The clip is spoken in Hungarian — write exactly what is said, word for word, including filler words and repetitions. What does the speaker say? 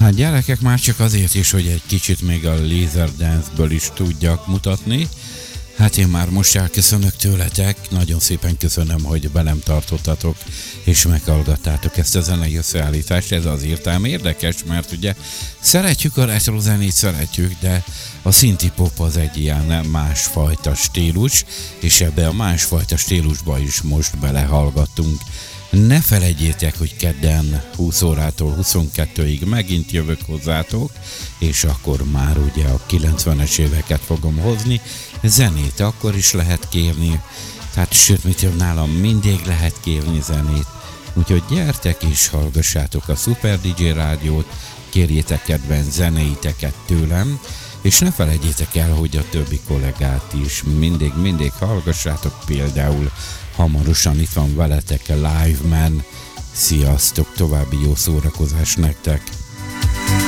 Hát gyerekek, már csak azért is, hogy egy kicsit még a Laser Dance-ből is tudjak mutatni. Hát én már most elköszönök tőletek, nagyon szépen köszönöm, hogy velem tartottatok, és meghallgattátok ezt a zenei összeállítást. Ez azért ám érdekes, mert ugye szeretjük a retro zenét, szeretjük, de a synthie pop az egy ilyen másfajta stílus, és ebbe a másfajta stílusba is most belehallgattunk. Ne felejtjétek, hogy kedden húsz órától huszonkettőig megint jövök hozzátok, és akkor már ugye a kilencvenes éveket fogom hozni. Zenét akkor is lehet kérni, tehát sőt, mit jobb, nálam mindig lehet kérni zenét. Úgyhogy gyertek és hallgassátok a Super dé dzsé rádiót, kérjétek kedvenc zeneiteket tőlem, és ne felejtjétek el, hogy a többi kollégát is mindig, mindig hallgassátok, például hamarosan itt van veletek a Live Man. Sziasztok, további jó szórakozás nektek!